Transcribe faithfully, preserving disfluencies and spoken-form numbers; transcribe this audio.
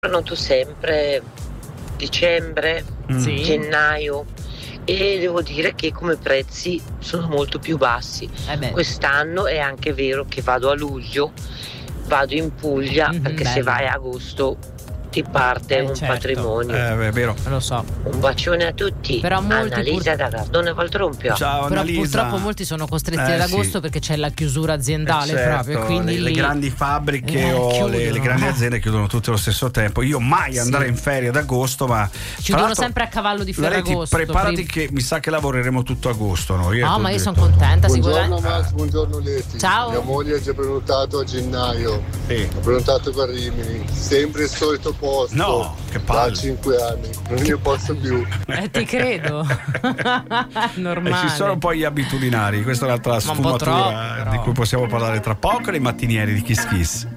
noto sempre dicembre, Sì. gennaio, e devo dire che come prezzi sono molto più bassi. Eh beh. Quest'anno è anche vero che vado a luglio, vado in Puglia, Mhm, perché se bello. vai a agosto ti parte Eh, un certo. patrimonio. Eh, è vero. Lo so. Un bacione a tutti. Però molti Annalisa pur- da Gardone Valtrompio. Ciao Però Annalisa. purtroppo molti sono costretti Eh, ad sì. agosto perché c'è la chiusura aziendale, Eh, certo, proprio. Quindi le, le lì- grandi fabbriche Eh, o le, chiudono. le grandi aziende chiudono tutte allo stesso tempo. Io mai Sì. andare in ferie ad agosto, ma Chiudono tra sempre a cavallo di l'altro, Ferragosto. Leti, preparati prim- che mi sa che lavoreremo tutto agosto noi. eh, No, t'ho ma io detto. sono contenta. Buongiorno Sicuramente. Max, buongiorno Leti. Ciao. Mia moglie ha già prenotato a gennaio. Sì. Ha prenotato per Rimini, sempre il solito posto. No, che palle. Da cinque anni, non ne posso più. Eh, ti credo. E Normale. ci sono poi gli abitudinari, questa è un'altra Ma un po' sfumatura troppo, però. di cui possiamo parlare tra poco, le mattinieri di Kiss Kiss.